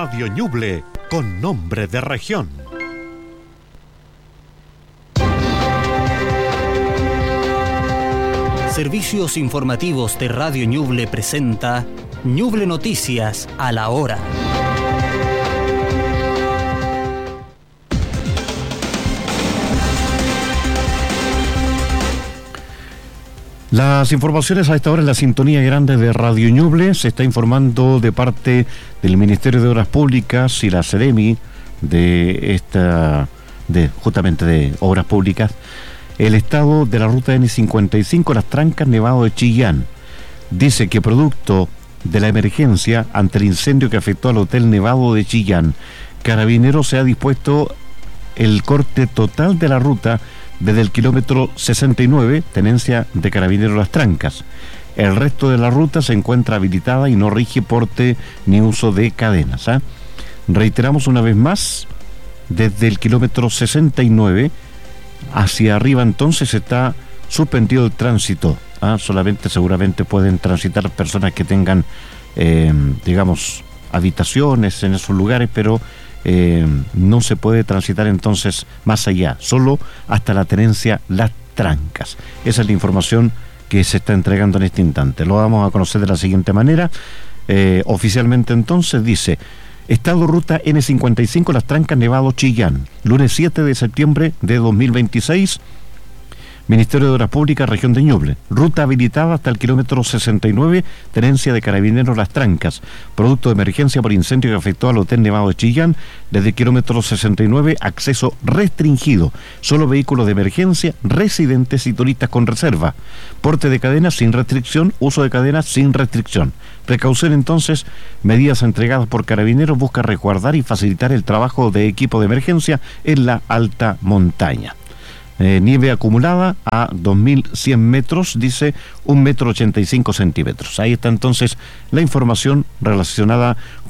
Radio Ñuble con nombre de región. Servicios informativos de Radio Ñuble presenta Ñuble Noticias a la hora. Las informaciones a esta hora en la sintonía grande de Radio Ñuble. Se está informando de parte del Ministerio de Obras Públicas y la Seremi justamente de Obras Públicas, el estado de la ruta N55, Las Trancas, Nevado de Chillán. Dice que producto de la emergencia ante el incendio que afectó al Hotel Nevado de Chillán, Carabineros se ha dispuesto el corte total de la ruta desde el kilómetro 69, tenencia de Carabineros Las Trancas. El resto de la ruta se encuentra habilitada y no rige porte ni uso de cadenas. Reiteramos una vez más, desde el kilómetro 69 hacia arriba entonces está suspendido el tránsito. Solamente seguramente pueden transitar personas que tengan, habitaciones en esos lugares, pero no se puede transitar entonces más allá, solo hasta la tenencia Las Trancas. Esa es la información que se está entregando en este instante. Lo vamos a conocer de la siguiente manera. Oficialmente entonces dice: estado ruta N55 Las Trancas, Nevado Chillán, lunes 7 de septiembre de 2026. Ministerio de Obras Públicas, Región de Ñuble. Ruta habilitada hasta el kilómetro 69, tenencia de Carabineros Las Trancas. Producto de emergencia por incendio que afectó al Hotel Nevado de Chillán. Desde el kilómetro 69, acceso restringido. Solo vehículos de emergencia, residentes y turistas con reserva. Porte de cadenas sin restricción, uso de cadenas sin restricción. Precaución entonces, medidas entregadas por Carabineros busca resguardar y facilitar el trabajo de equipo de emergencia en la alta montaña. Nieve acumulada a 2.100 metros, dice 1,85 metros. Ahí está entonces la información relacionada